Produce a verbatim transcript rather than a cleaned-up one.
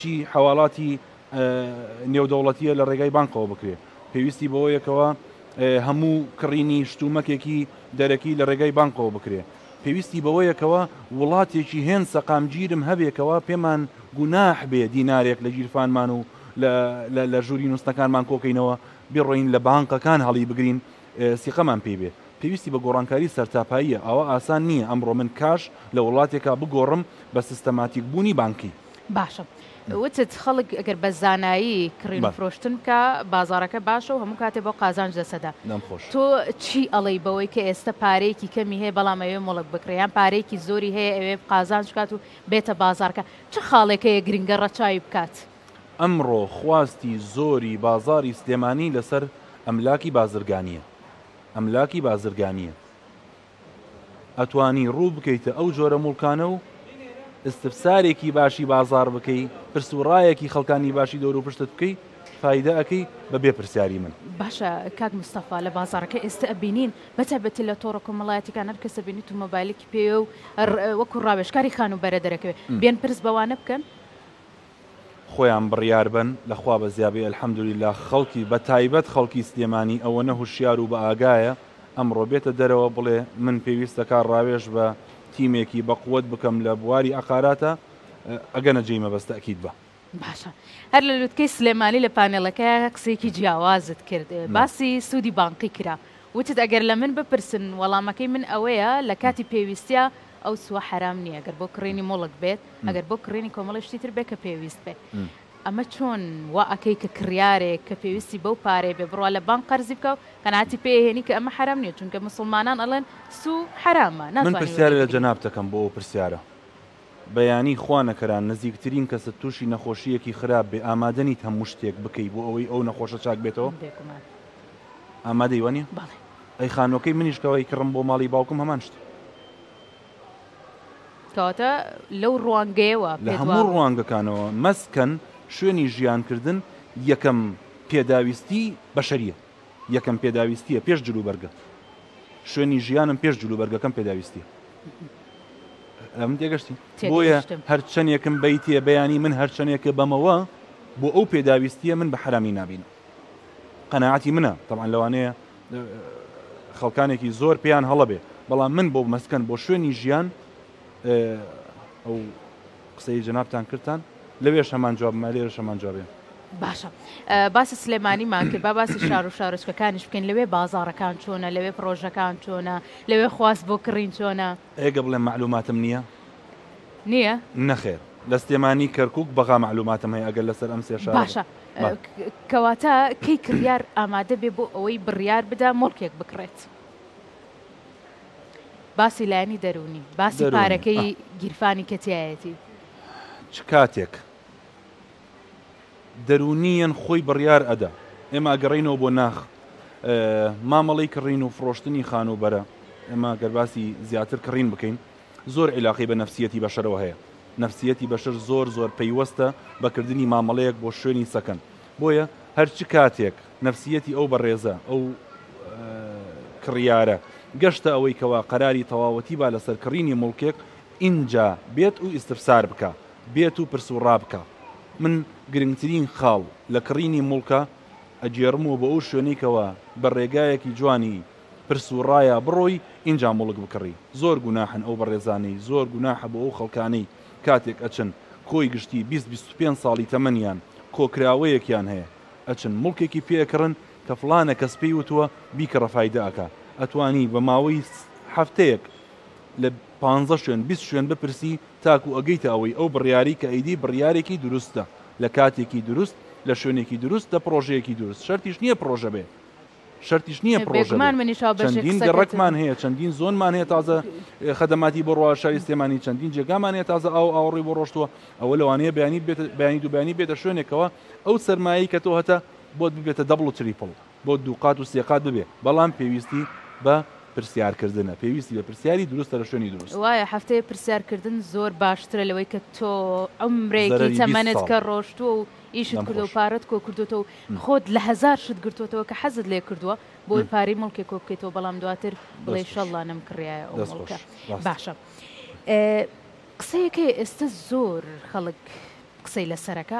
حواڵاتی نێودەوڵەتیە لە ڕێگای بانکەوە بکرێت پێویستی بەوەیەکەوە هەموو کڕینی شتومەکێکی دەرەکی لە ڕێگای بانکەوە بکرێت پێویستی بەوەیەکەوە وڵاتێکی هێن سەقامگیرم هەبێکەوە پێمان گوناح بێ دینارێک لە گیرفانمان و لە ژووری نووسەکانمان کۆکەینەوە بڕۆین لە بانکەکان هەڵی بگرین سیقەمان پێ بێ پێویستی بە گۆڕانکاری سەرتاپاییە ئەوە ئاسان نییە ئەمڕۆ من کاش لە وڵاتێکا بگۆڕم بە سیستەماتیک بوونی بانکی باشە وتت خەڵک ئەگەر بە زانایی کڕین فرۆشتن کە بازارەکە باشە و هەموو کاتێ بۆ قازانج دەسەدا تۆ چی ئەڵەی بەوەی کە ئێستا پارەیەکی کەمی هەیە بەڵام ئەوێ مۆڵک بکڕیان پارەیەکی زۆری هەیە ئەوێ قازانج کات و بێتە بازارکە چه خاڵێکەیە گرنگە ڕەچاوی بکات ئەمڕۆ خواستی زۆری بازاری سلێمانی لەسەر ئەملاکی بازرگانیە ئەملاکی بازرگانیە ئەتوانی ڕوو بکەیتە ئەو جۆرە موڵکانە و استفسارێکی باشی بازار بکەی پرسوڕایەکی خەڵکانی باشی دەور و پشتت بکەی فایدە ئەەکەی بەبێ پرسیاری من باشە کاک مستەفا لە بازارەکە ئێستا ئەبینین بەتابەتی لە تۆڕە کۆمەڵایەتەکان هەر کەسە بینیت و مۆبایلێکی پێ و وەکو ڕاوێژکاری خان و بەرە دەرەکەوێت بێن پرس بەوانە بکەن خۆیان بڕیار بن لەخوا بە زیابێ ئەلحەمدولیلا خەڵکی بە تایبەت خەڵکی سلێمانی ئەوە نەهوشیار و بە ئاگایە ئەمڕۆ بێتە دەرەوە بڵێ من پێویستە کار ڕاوێژ بە تیمێکی بەقوت بکەم لە بواری ئەقاراتە ئەگەنە جێمە بەستەکیید بە باشە هەر لە لوتکەی سلێمانی لە پانێڵەکە قسێکی جیاوازت کرد باسی سوودی بانقی کرا وتت ئەگەر لە من بپرسن وەڵامەکەی من ئەوەیە لە کاتی پێویستە ئەو سووە حرام نییە ئەگەر بۆ کڕینی مۆڵک بێت ئەگەر بۆ کڕینی کۆمەڵی شتی تر بێ کە پێویست بێت ئەمە چۆن وا ئەەکەی کە کڕیارێک کە پێویستی بەو پارێ بێ بڕوا لە بانک قەرزی بکە و کەناتی پێهێنی کە ئەمە حرام نییە چونکە مسلمانان ئەڵێن سوو حرامە من پرسیارە لە جەنابتەکەم بۆ ئەو پرسیارە بەیانی خوانەکەران نزیکترین کەسە تووشی نەخۆشیەکی خراپ بێ ئامادەنیت هەموو شتێک بکەی بۆ ئەوەی ئەو نەخۆشە چاک بێتەوە ئامادەی وانە ئەی خانۆکەی منیشکەوەی کڕم بۆ ماڵی باوکم هەمان شت کەواتە لەو ڕوانگەیەوە لە هەموو ڕوانگەکانەوە مەسکەن شوێنی ژیانکردن یەکەم پێداویستی بەشەریە یەکەم پێداویستیە پێش جلوبەرگە شوێنی ژیانم پێش جلوبەرگەکەم پێداویستیە ئەم تێگەشتی بۆیە هەرچەندێکم بیتێ بەیانی من هەرچەندێکە بەمەوە بۆ ئەو پێداویستیە من بە حرامی نابینە قەناعەتی منە طبعا لەوانەیە خەڵکانێکی زۆر پێیان هەڵە بێ بەڵام من بۆ مەسکەن بۆ شوێنی ژیان ئەو قسەی جەنابتان کردتان لەوێش هەمان جوابمە لێرەش هەمان جوابێ باشە باسی سلێمانیمان کرد با باسی شار و شارۆچکەکانیش بکەین لەوێ بازاڕەکان چۆنە لەوێ پرۆژەکان چۆنە لەوێ خواست بۆ کڕین چۆنە ئێگە بڵێ معلوماتم نییە نییە نەخێر لە سلێمانی کەرکووک بەغا معلوماتم هەیە ئەگەر لەسەر ئەم سێ شار باشە کەواتە کەی کڕیار ئامادە بێ بۆ ئەوەی بڕیار بدا مڵکێک بکڕێت باسی لایەنی دەرونی باسی پارەکەی گیرفانی کەتیایەتی چ کاتێک دەرونیەن خۆی بڕیار ئەدا ئێمە ئەگەڕینەوە بۆ ناخ مامەڵی کڕین و فرۆشتنی خانوبەرە ئێمە گەرباسی زیاتر کڕین بکەین زۆر عیلاقی بە نەفسیەتی بەشەرەوە هەیە نەفسیەتی بەشەر زۆر زۆر پەیوەستە بەکردنی مامەڵەیەک بۆ شوێنی سەکەن بۆیە هەرچی کاتێک نەفسیەتی ئەو بەڕێزە ئەو کڕیارە گەشتە ئەوەی کەوا قەراری تەواوەتی با لەسەر کڕینی مڵکێک ئینجا بێت و ئیستفسار بکە بێت و پرس و ڕابکە من گرنگترین خاڵ لە کڕینی مڵکە ئەجێڕمەوە بە ئەو شوێنێکەوە بە ڕێگایەکی جوانی پرس و ڕایە بڕۆی ئینجا مڵک بکڕی زۆر گوناحن ئەو بەڕێزانەی زۆر گوناحە بۆ ئەو خەڵکانەی کاتێک ئەچن کۆی گشتی بیست بیست و پێنج ساڵی تەمەنیان کۆکراوەیەکیان هەیە ئەچن مڵکێکی پێکڕن کە فڵانە کەس پێی وتووە بیکەڕە فایدەکە ئەتوانی بە ماوەی هەفتەیەک لە پانزە شوێن بیست شوێن بپرسی تاکو ئەگەیتە ئەوەی ئەو بڕیاری کە ئەیدی بڕیارێکی دروستە لە کاتێکی دروست لە شوێنێکی دروست دە پرۆژەیەکی دروست شەرتیش نییە پرۆژە بێ شەرتیش نییە پرۆژە چەندین گەڕێکمان هەیە چەندین زۆنمان هەیە تازە خەدەماتی بۆ ڕواژاری سلێمانی چەندین جێگامان هەیە تازە ئەو ئاوڕی بۆ ڕۆشتووە ئەوە لەوانەیە بەیانی بەیانی دووبیانی بێتە شوێنێکەوە ئەو سەرمایی کە تۆ هەتە بۆت ببێتە دەبڵ و تریپڵ بۆ دووقات و سێقات ببێ بەڵام پێویستی بە پرسیارکردنە پێویستی بە پرسیاری دروستە لە شوێنی دروست وایە هەفتەیە پرسیارکردن زۆر باشترە لەوەی کە تۆ ئەمڕێکی تەمەنت کە ڕۆشتووە و ئیشت کردو و پارەت کۆ کردوتەوە خۆت لە هەزار شت گرتوتەوە کە حەزت لێ کردووە بۆی پارەی مڵکێک کۆ بکەیتەوە بەڵام دواتر بڵێ شەڵڵا نەم کڕایە ئەو مڵکە باشە قسەیەکەی ئێستا زۆر خەڵک قسەی لەسەرەکە